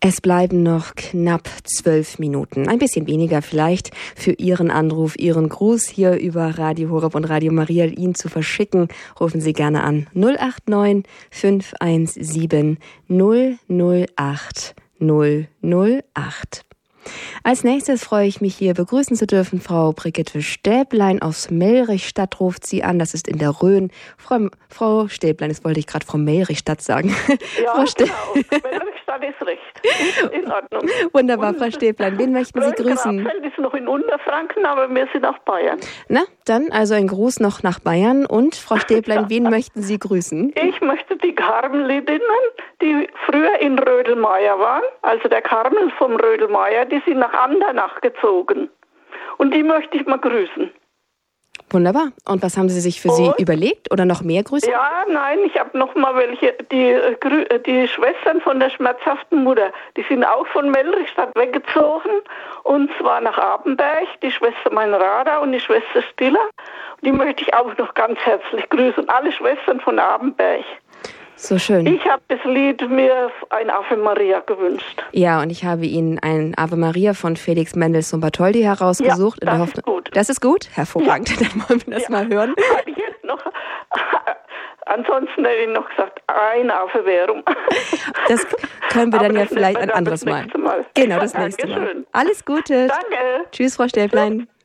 Es bleiben noch knapp 12 Minuten, ein bisschen weniger vielleicht, für Ihren Anruf, Ihren Gruß hier über Radio Horeb und Radio Maria Ihnen zu verschicken. Rufen Sie gerne an 089 517 008 008. Als nächstes freue ich mich hier begrüßen zu dürfen Frau Brigitte Stäblein aus Mellrichstadt ruft sie an. Das ist in der Rhön. Frau Stäblein, das wollte ich gerade Frau Mellrichstadt sagen. Ja, genau. Mellrichstadt ist recht. In Ordnung. Wunderbar, Frau Stäblein. Wen möchten Sie grüßen? Grabfeld ist noch in Unterfranken, aber wir sind auf Bayern. Na, dann also ein Gruß noch nach Bayern. Und Frau Stäblein, wen möchten Sie grüßen? Ich möchte die Karmelidinnen, die früher in Rödelmeier waren, also der Karmel vom Rödelmeier, die sind nach Andernach gezogen. Und die möchte ich mal grüßen. Wunderbar. Und was haben Sie sich für Sie überlegt? Oder noch mehr Grüße? Ja, nein, ich habe noch mal welche. Die Schwestern von der schmerzhaften Mutter, die sind auch von Mellrichstadt weggezogen. Und zwar nach Abenberg. Die Schwester Meinrada und die Schwester Stiller. Die möchte ich auch noch ganz herzlich grüßen. Alle Schwestern von Abenberg. So schön. Ich habe das Lied mir ein Ave Maria gewünscht. Ja, und ich habe Ihnen ein Ave Maria von Felix Mendelssohn Bartholdy herausgesucht. Ja, das ist gut. Das ist gut? Hervorragend. Ja. Dann wollen wir das mal hören. Hatte ich jetzt noch. Ansonsten hätte ich noch gesagt, ein Ave Verum. Das können wir dann ja vielleicht ein anderes Mal. Genau, das nächste Mal. Alles Gute. Danke. Tschüss, Frau Stäblein.